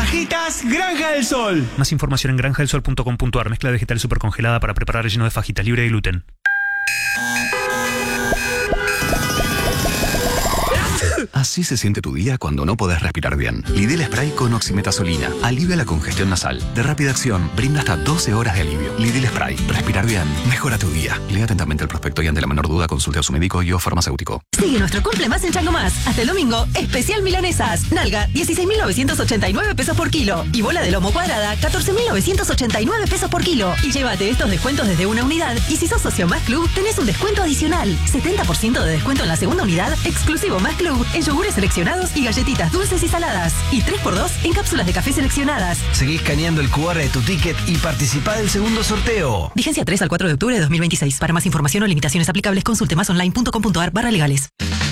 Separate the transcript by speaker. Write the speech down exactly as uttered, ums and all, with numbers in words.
Speaker 1: Fajitas Granja del Sol.
Speaker 2: Más información en granja del sol punto com punto ar. Mezcla vegetal super congelada para preparar relleno de fajitas libre de gluten.
Speaker 3: Así se siente tu día cuando no podés respirar bien. Lidl Spray con oximetazolina alivia la congestión nasal. De rápida acción, brinda hasta doce horas de alivio. Lidl Spray. Respirar bien. Mejora tu día. Lea atentamente el prospecto y ante la menor duda consulte a su médico y o farmacéutico.
Speaker 4: Sigue nuestro cumple más en Chango Más. Hasta el domingo, especial milanesas. Nalga, dieciséis mil novecientos ochenta y nueve pesos por kilo. Y bola de lomo cuadrada, catorce mil novecientos ochenta y nueve pesos por kilo. Y llévate estos descuentos desde una unidad. Y si sos socio Más Club, tenés un descuento adicional. setenta por ciento de descuento en la segunda unidad, exclusivo Más Club, en yogures seleccionados y galletitas dulces y saladas. Y tres por dos en cápsulas de café seleccionadas.
Speaker 5: Seguí escaneando el cu erre de tu ticket y participá del segundo sorteo.
Speaker 4: Vigencia tres al cuatro de octubre de dos mil veintiséis. Para más información o limitaciones aplicables, consulte más online punto com punto ar barra legales.